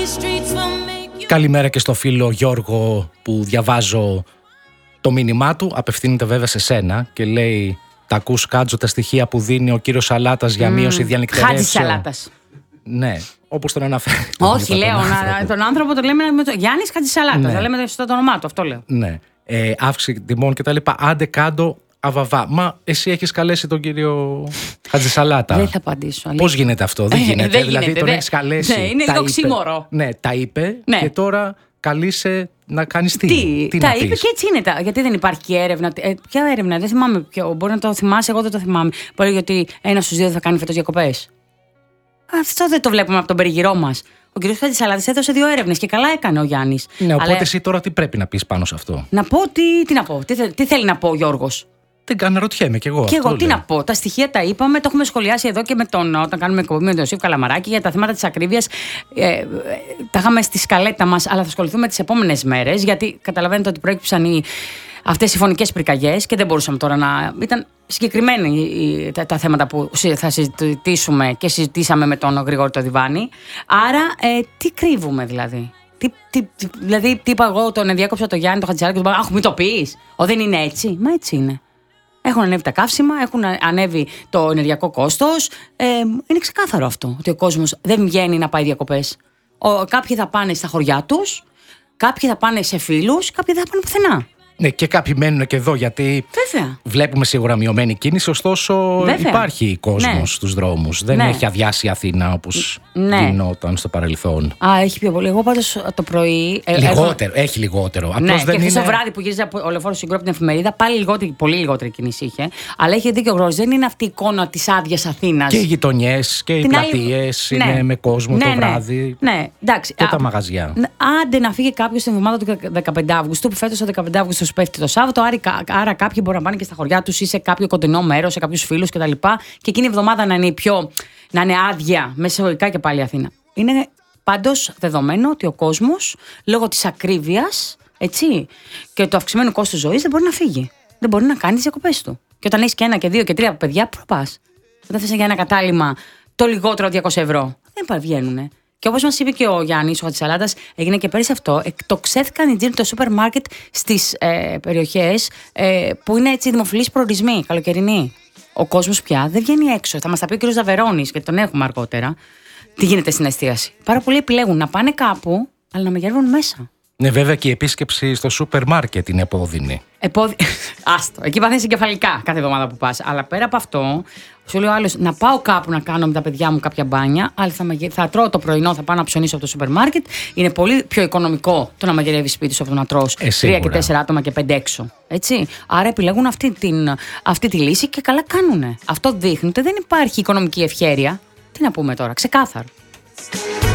Καλημέρα και στο φίλο Γιώργο που διαβάζω το μήνυμά του. Απευθύνεται βέβαια σε σένα και λέει: τα ακούς Κάτζο τα στοιχεία που δίνει ο κύριος Σαλάτας για μείωση διανυκτερεύσεων? Χάτζης Σαλάτας. Ναι, όπως τον αναφέρει. Όχι, λέω τον άνθρωπο το λέμε Γιάννης Χάτζης Σαλάτας. Ναι. Δεν λέμε στο όνομά του, αυτό λέω. Ναι. Αύξηση τιμών κτλ. Άντε κάτω αβαβά. Μα εσύ έχεις καλέσει τον κύριο Χατζησαλάτα. Δεν θα απαντήσω. Πώς γίνεται αυτό? Δεν γίνεται. Δεν δηλαδή γίνεται, τον έχεις καλέσει. Ναι, είναι οξύμορο. Ναι, τα είπε Ναι. και τώρα καλείσαι να κάνεις τι Τα να είπε πεις. και έτσι είναι. Γιατί δεν υπάρχει και έρευνα. Ποια έρευνα, δεν θυμάμαι ποιο. Μπορεί να το θυμάσαι, εγώ δεν το θυμάμαι. Μπορεί γιατί 1 στους 2 θα κάνει φέτος διακοπές. Αυτό δεν το βλέπουμε από τον περιγυρό μας. Ο κ. Χατζησαλάτας έδωσε 2 έρευνες και καλά έκανε ο Γιάννης. Ναι, οπότε Αλλά εσύ τώρα τι πρέπει να πεις πάνω σε αυτό? να πω τι να πω. Τι θέλει να πω ο Γιώργος? Δεν κάνω, ρωτιέμαι κι εγώ. Και αυτό εγώ τι λέω. να πω. Τα στοιχεία τα είπαμε, το έχουμε σχολιάσει εδώ και όταν κάνουμε εκπομπή με τον Ιωσήφ Καλαμαράκη για τα θέματα της ακρίβειας. Τα είχαμε στη σκαλέτα μας, αλλά θα ασχοληθούμε τις επόμενες μέρες, γιατί καταλαβαίνετε ότι προέκυψαν αυτές οι φωνικές πυρκαγιές και δεν μπορούσαμε τώρα να. Ήταν συγκεκριμένα τα θέματα που θα συζητήσουμε και συζητήσαμε με τον Γρηγόρη το Διβάνη. Άρα, τι κρύβουμε δηλαδή? Δηλαδή, τι είπα εγώ, τον διάκοψα το Γιάννη, τον Χατζησαλάτα και του είπα: αχ, μην το πεις. Δεν είναι έτσι. Μα έτσι είναι. Έχουν ανέβει τα καύσιμα, έχουν ανέβει το ενεργειακό κόστος. Είναι ξεκάθαρο αυτό, ότι ο κόσμος δεν βγαίνει να πάει διακοπές. Κάποιοι θα πάνε στα χωριά τους, κάποιοι θα πάνε σε φίλους, κάποιοι δεν θα πάνε πουθενά. Ναι, και κάποιοι μένουν και εδώ γιατί Βέβαια. βλέπουμε σίγουρα μειωμένη κίνηση, ωστόσο Βέβαια. υπάρχει κόσμος Ναι. στους δρόμους. Δεν Ναι. έχει αδειάσει η Αθήνα όπως γινόταν στο παρελθόν. Έχει πιο πολύ. Εγώ πάντως το πρωί. Λιγότερο, έχει λιγότερο. Ναι, Απλώς δεν και χθες είναι. το βράδυ που γύριζε ο Λεωφόρος Συγκρού από την εφημερίδα, πάλι πολύ λιγότερη κίνηση είχε. Αλλά έχει δίκιο ο Γρόζης, δεν είναι αυτή η εικόνα της άδειας Αθήνας. Και οι γειτονιές και οι Την άλλη- πλατείες είναι Ναι. με κόσμο το βράδυ. Ναι, εντάξει. Και τα μαγαζιά. Άντε να φύγει κάποιος την εβδομάδα του 15 Αυγούστου, που φέτος το 15 Αυγούστου πέφτει το Σάββατο. Άρα κάποιοι μπορούν να πάνε και στα χωριά τους ή σε κάποιο κοντινό μέρος, σε κάποιους φίλους κτλ. Και εκείνη η εβδομάδα να είναι άδεια, μέσα εισαγωγικά και πάλι η Αθήνα. Είναι πάντως δεδομένο ότι ο κόσμος, λόγω της ακρίβειας, έτσι, και του αυξημένου κόστου ζωής, δεν μπορεί να φύγει. Δεν μπορεί να κάνει τις διακοπές του. Και όταν έχεις και 1 και 2 και 3 παιδιά, πού πας? Όταν θες για ένα κατάλημα το λιγότερο 200 ευρώ, δεν βγαίνουνε. Και όπως μας είπε και ο Γιάννης, ο Χατζησαλάτας, έγινε και πέρυσι αυτό. Εκτοξεύτηκαν οι τζίροι, το σούπερ μάρκετ στις περιοχές που είναι έτσι δημοφιλείς προορισμοί, καλοκαιρινοί. Ο κόσμος πια δεν βγαίνει έξω. Θα μας τα πει ο κ. Ζαβερώνης, γιατί τον έχουμε αργότερα, τι γίνεται στην εστίαση. Πάρα πολλοί επιλέγουν να πάνε κάπου, αλλά να μαγειρεύουν μέσα. Ναι, βέβαια και η επίσκεψη στο σούπερ μάρκετ είναι επώδυνη. Άστο. Εκεί παθαίνεις εγκεφαλικά κάθε εβδομάδα που πας. Αλλά πέρα από αυτό, σου λέει ο άλλος να πάω κάπου να κάνω με τα παιδιά μου κάποια μπάνια, αλλά θα τρώω το πρωινό, θα πάω να ψωνίσω από το σούπερ μάρκετ. Είναι πολύ πιο οικονομικό το να μαγειρεύεις σπίτι σου από το να τρως 3 και 4 άτομα και 5 έξω. Έτσι. Άρα επιλέγουν αυτή τη λύση και καλά κάνουνε. Αυτό δείχνει ότι δεν υπάρχει οικονομική ευχέρεια. Τι να πούμε τώρα, ξεκάθαρο.